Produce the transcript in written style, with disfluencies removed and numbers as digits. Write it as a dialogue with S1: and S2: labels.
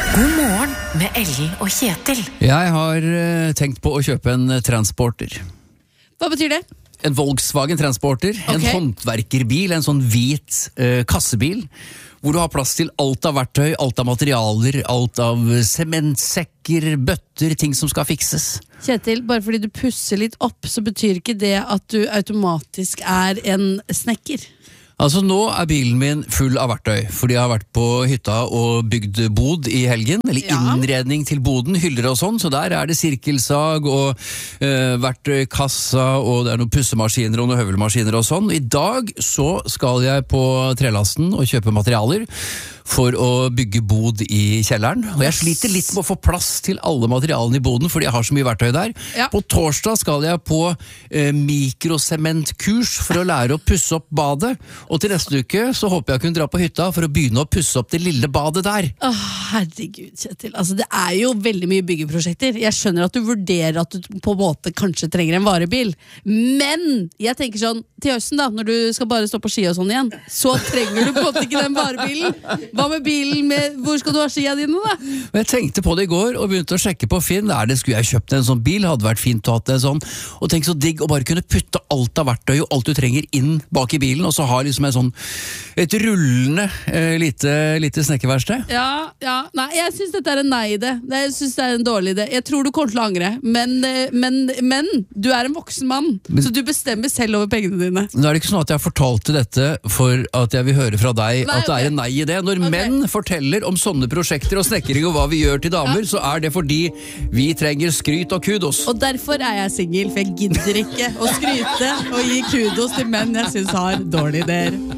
S1: God morgen med Ellen og Kjetil.
S2: Jeg har tenkt på å kjøpe en transporter.
S3: Hva betyr det?
S2: En Volkswagen transporter, en håndverkerbil, en sånn hvit kassebil, hvor du har plass til alt av verktøy, alt av materialer, alt av sementsekker, bøtter, ting som skal fikses.
S3: Kjetil, bare fordi du pusser litt opp, så betyr ikke det at du automatisk er en snekker.
S2: Altså nå er bilen min full av verktøy, fordi jeg har vært på hytta og bygd bod i helgen, eller innredning til boden, hyller og sånn, så der er det sirkelsag og verktøykassa, og det er noen pussemaskiner og noen høvelmaskiner og sånn. I dag så skal jeg på trelasten og kjøpe materialer for å bygge bod i kjelleren, og jeg sliter litt med å få plass til alle materialene i boden, fordi jeg har så mye verktøy der. Ja. På torsdag skal jeg på mikrosementkurs for å lære å pusse opp badet, og til neste uke så håper jeg å kunne dra på hytta for å begynne å pusse opp det lille badet der.
S3: Herregud, Kjetil. Altså, det er jo veldig mye byggeprosjekter. Jeg skjønner at du vurderer at du på en måte kanskje trenger en varebil. Men jeg tenker sånn, til høsten da, når du skal bare stå på ski og sånn igjen, så trenger du på en måte ikke den varebilen. Hva med bilen? Hvor skal du ha skia dine da?
S2: Jeg tenkte på det i går og begynte å sjekke på Finn. Skulle jeg kjøpt en sånn bil? Hadde vært fint å ha en sånn. Og tenk så digg å bare kunne putte alt av verktøy og alt du trenger inn bak i bilen, og så ha liksom en sånn, et rullende lite snekkerverksted.
S3: Nei, jeg synes dette er en nei-idé. Jeg synes det er en dårlig idé. Jeg tror du kommer til å angre, men du er en voksen mann, så du bestemmer selv over pengene dine.
S2: Nå er det ikke sånn at jeg fortalte dette for at jeg vil høre fra deg at det er en nei-idé. Når menn forteller om sånne prosjekter og snekring og hva vi gjør til damer, så er det fordi vi trenger skryt og kudos.
S3: Og derfor er jeg single, for jeg gidder ikke å skryte og gi kudos til menn jeg synes har dårlige ideer.